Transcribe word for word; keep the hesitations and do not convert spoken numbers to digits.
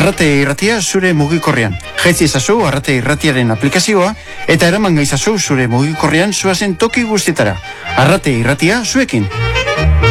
Arrate irratia zure mugikorrean. Jaitzi ezazu Arrate irratiaren aplikazioa eta eraman gaizazu zure mugikorrean zuazen toki guztietara. Arrate irratia zuekin.